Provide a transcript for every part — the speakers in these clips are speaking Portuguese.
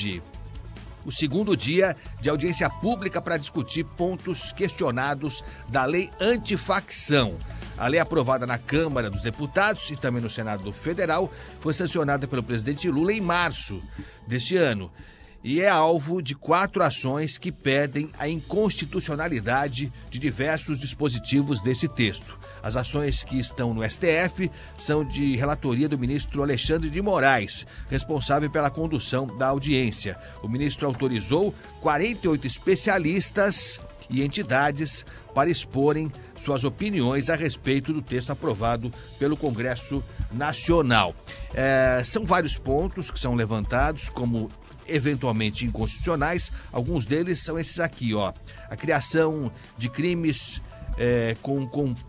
hoje o segundo dia de audiência pública para discutir pontos questionados da lei antifacção. A lei aprovada na Câmara dos Deputados e também no Senado Federal foi sancionada pelo presidente Lula em março deste ano e é alvo de 4 ações que pedem a inconstitucionalidade de diversos dispositivos desse texto. As ações que estão no STF são de relatoria do ministro Alexandre de Moraes, responsável pela condução da audiência. O ministro autorizou 48 especialistas e entidades para exporem suas opiniões a respeito do texto aprovado pelo Congresso Nacional. São vários pontos que são levantados como eventualmente inconstitucionais. Alguns deles são esses aqui, ó. A criação de crimes com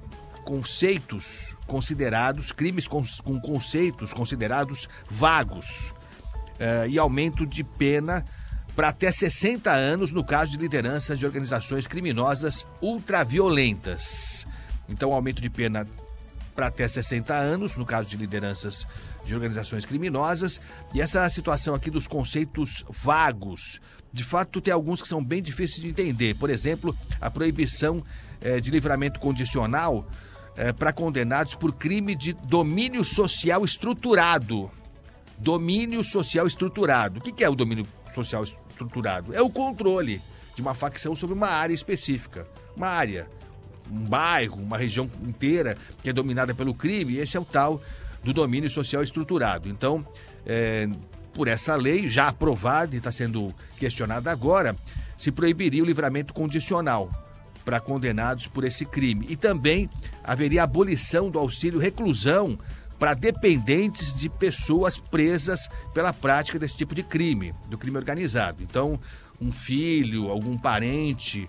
conceitos considerados, crimes com conceitos considerados vagos, e aumento de pena para até 60 anos no caso de lideranças de organizações criminosas ultraviolentas. Então, aumento de pena para até 60 anos no caso de lideranças de organizações criminosas. E essa situação aqui dos conceitos vagos, de fato tem alguns que são bem difíceis de entender. Por exemplo, a proibição de livramento condicional para condenados por crime de domínio social estruturado. Domínio social estruturado. O que é o domínio social estruturado? É o controle de uma facção sobre uma área específica. Uma área, um bairro, uma região inteira que é dominada pelo crime. Esse é o tal do domínio social estruturado. Então, por essa lei já aprovada e está sendo questionada agora, se proibiria o livramento condicional para condenados por esse crime. E também haveria abolição do auxílio reclusão para dependentes de pessoas presas pela prática desse tipo de crime, do crime organizado. Então, um filho, algum parente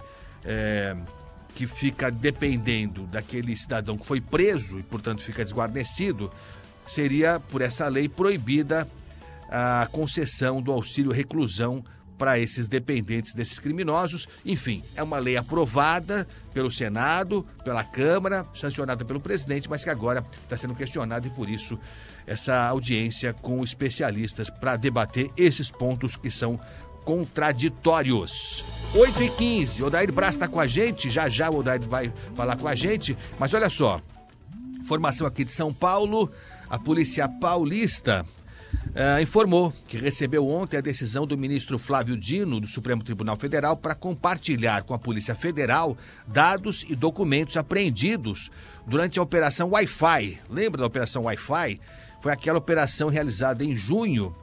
que fica dependendo daquele cidadão que foi preso e, portanto, fica desguarnecido, seria, por essa lei, proibida a concessão do auxílio reclusão para esses dependentes desses criminosos. Enfim, é uma lei aprovada pelo Senado, pela Câmara, sancionada pelo presidente, mas que agora está sendo questionada e por isso essa audiência com especialistas para debater esses pontos que são contraditórios. 8h15, Odair Braz está com a gente, já o Odair vai falar com a gente, mas olha só, informação aqui de São Paulo, a Polícia Paulista informou que recebeu ontem a decisão do ministro Flávio Dino, do Supremo Tribunal Federal, para compartilhar com a Polícia Federal dados e documentos apreendidos durante a Operação Wi-Fi. Lembra da Operação Wi-Fi? Foi aquela operação realizada em junho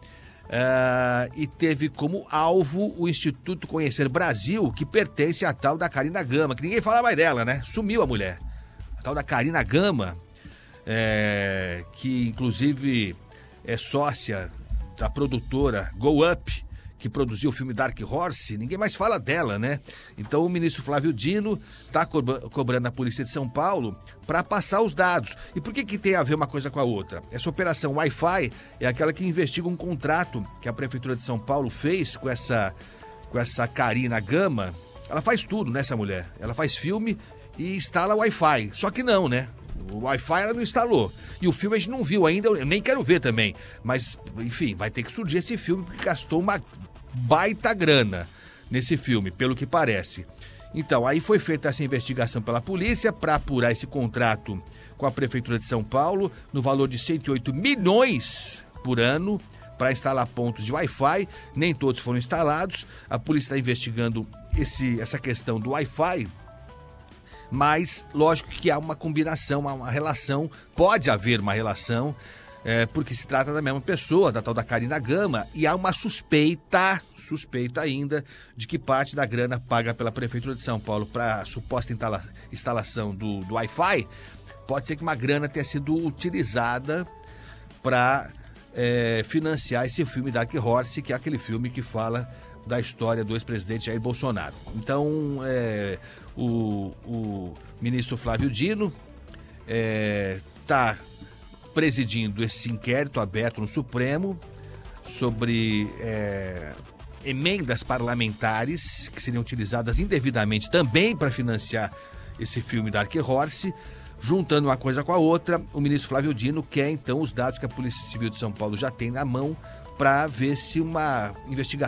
e teve como alvo o Instituto Conhecer Brasil, que pertence à tal da Karina Gama, que ninguém fala mais dela, né? Sumiu a mulher. A tal da Karina Gama, que inclusive é sócia da produtora Go Up, que produziu o filme Dark Horse. Ninguém mais fala dela, né? Então o ministro Flávio Dino está cobrando a Polícia de São Paulo para passar os dados. E por que tem a ver uma coisa com a outra? Essa operação Wi-Fi é aquela que investiga um contrato que a Prefeitura de São Paulo fez com essa Karina Gama. Ela faz tudo, né, essa mulher? Ela faz filme e instala Wi-Fi. Só que não, né? O Wi-Fi ela não instalou. E o filme a gente não viu ainda, eu nem quero ver também. Mas, enfim, vai ter que surgir esse filme porque gastou uma baita grana nesse filme, pelo que parece. Então, aí foi feita essa investigação pela polícia para apurar esse contrato com a Prefeitura de São Paulo no valor de 108 milhões por ano para instalar pontos de Wi-Fi. Nem todos foram instalados. A polícia está investigando essa questão do Wi-Fi. Mas, lógico que há uma combinação, uma relação, pode haver uma relação, porque se trata da mesma pessoa, da tal da Karina Gama, e há uma suspeita ainda, de que parte da grana paga pela Prefeitura de São Paulo para a suposta instalação do Wi-Fi, pode ser que uma grana tenha sido utilizada para financiar esse filme Dark Horse, que é aquele filme que fala da história do ex-presidente Jair Bolsonaro. Então, o ministro Flávio Dino está presidindo esse inquérito aberto no Supremo sobre emendas parlamentares que seriam utilizadas indevidamente também para financiar esse filme Dark Horse. Juntando uma coisa com a outra, o ministro Flávio Dino quer então os dados que a Polícia Civil de São Paulo já tem na mão para ver se uma investigação